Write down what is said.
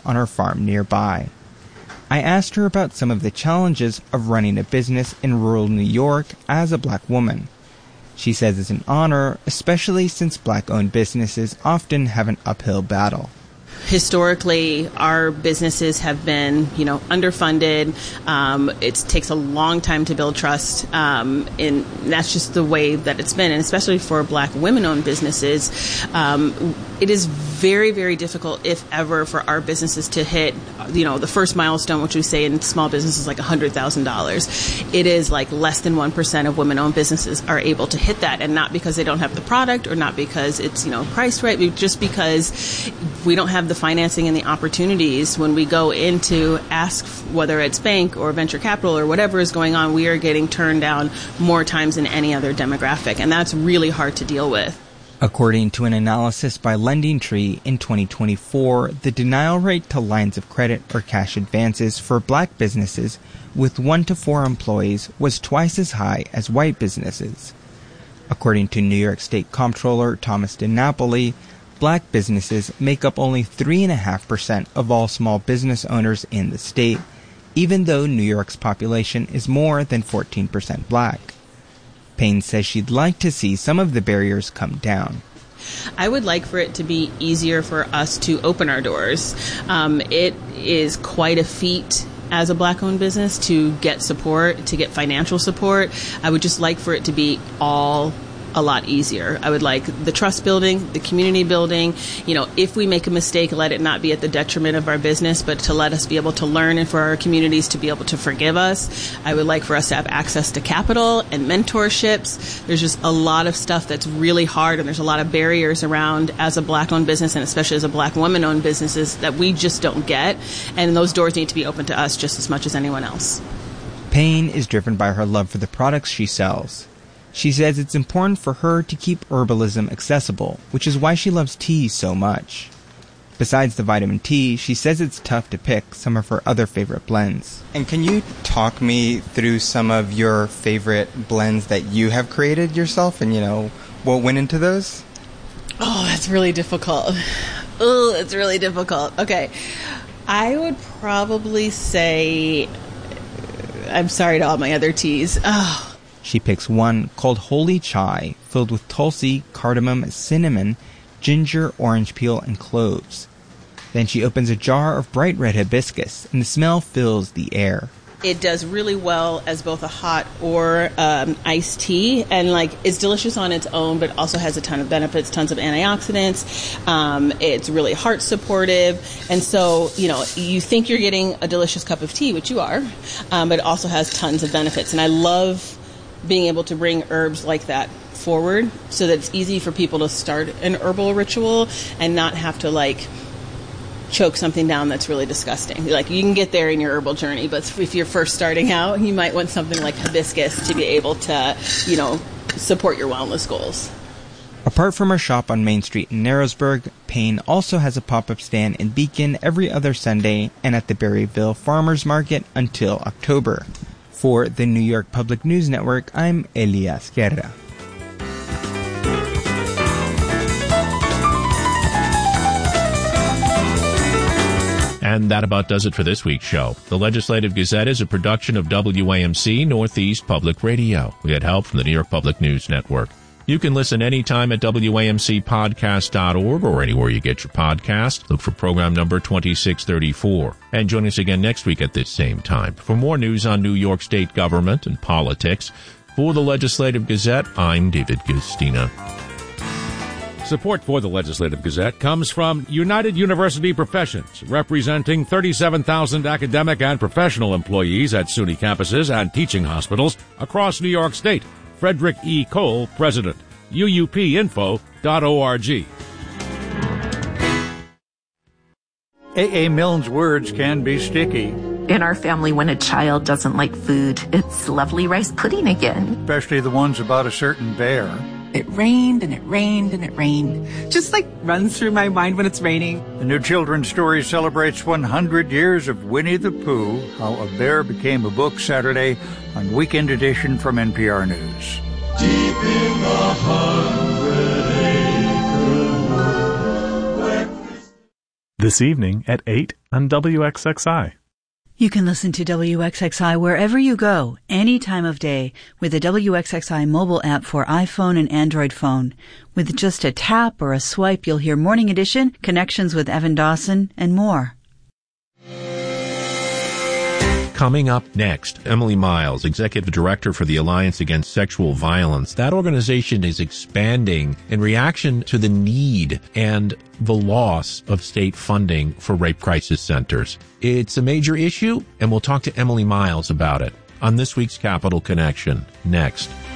on her farm nearby. I asked her about some of the challenges of running a business in rural New York as a black woman. She says it's an honor, especially since black-owned businesses often have an uphill battle. Historically, our businesses have been, underfunded. It takes a long time to build trust, and that's just the way that it's been. And especially for black women-owned businesses, it is very, very difficult, if ever, for our businesses to hit, the first milestone, which we say in small businesses like $100,000. It is like less than 1% of women-owned businesses are able to hit that, and not because they don't have the product or not because it's, priced right, but just because we don't have the financing and the opportunities. When we go in to ask, whether it's bank or venture capital or whatever is going on, we are getting turned down more times than any other demographic, and that's really hard to deal with. According to an analysis by LendingTree in 2024, the denial rate to lines of credit or cash advances for black businesses with 1 to 4 employees was twice as high as white businesses. According to New York State Comptroller Thomas DiNapoli, black businesses make up only 3.5% of all small business owners in the state, even though New York's population is more than 14% black. Payne says she'd like to see some of the barriers come down. I would like for it to be easier for us to open our doors. It is quite a feat as a black-owned business to get support, to get financial support. I would just like for it to be all a lot easier. I would like the trust building, the community building. If we make a mistake, let it not be at the detriment of our business, but to let us be able to learn and for our communities to be able to forgive us. I would like for us to have access to capital and mentorships. There's just a lot of stuff that's really hard, and there's a lot of barriers around as a black-owned business, and especially as a black woman-owned businesses, that we just don't get. And those doors need to be open to us just as much as anyone else. Payne is driven by her love for the products she sells. She says it's important for her to keep herbalism accessible, which is why she loves tea so much. Besides the vitamin T, she says it's tough to pick some of her other favorite blends. And can you talk me through some of your favorite blends that you have created yourself and, what went into those? Oh, that's really difficult. Oh, it's really difficult. Okay. I would probably say, I'm sorry to all my other teas. Oh. She picks one called Holy Chai, filled with tulsi, cardamom, cinnamon, ginger, orange peel, and cloves. Then she opens a jar of bright red hibiscus, and the smell fills the air. It does really well as both a hot or iced tea, and it's delicious on its own, but also has a ton of benefits, tons of antioxidants. It's really heart supportive, and so you think you're getting a delicious cup of tea, which you are, but it also has tons of benefits. And I love being able to bring herbs like that forward so that it's easy for people to start an herbal ritual and not have to choke something down that's really disgusting. You can get there in your herbal journey, but if you're first starting out, you might want something like hibiscus to be able to, support your wellness goals. Apart from her shop on Main Street in Narrowsburg, Payne also has a pop-up stand in Beacon every other Sunday and at the Berryville Farmers Market until October. For the New York Public News Network, I'm Elias Guerra. And that about does it for this week's show. The Legislative Gazette is a production of WAMC Northeast Public Radio. We had help from the New York Public News Network. You can listen anytime at WAMCpodcast.org or anywhere you get your podcast. Look for program number 2634. And join us again next week at this same time for more news on New York State government and politics. For the Legislative Gazette, I'm David Gustina. Support for the Legislative Gazette comes from United University Professions, representing 37,000 academic and professional employees at SUNY campuses and teaching hospitals across New York State. Frederick E. Cole, President. UUPinfo.org. A.A. Milne's words can be sticky. In our family, when a child doesn't like food, it's lovely rice pudding again. Especially the ones about a certain bear. It rained and it rained and it rained. Just runs through my mind when it's raining. The new children's story celebrates 100 years of Winnie the Pooh, How a Bear Became a Book, Saturday on Weekend Edition from NPR News. Deep in the 100-acre wood. This evening at 8 on WXXI. You can listen to WXXI wherever you go, any time of day, with the WXXI mobile app for iPhone and Android phone. With just a tap or a swipe, you'll hear Morning Edition, Connections with Evan Dawson, and more. Coming up next, Emily Miles, Executive Director for the Alliance Against Sexual Violence. That organization is expanding in reaction to the need and the loss of state funding for rape crisis centers. It's a major issue, and we'll talk to Emily Miles about it on this week's Capital Connection next.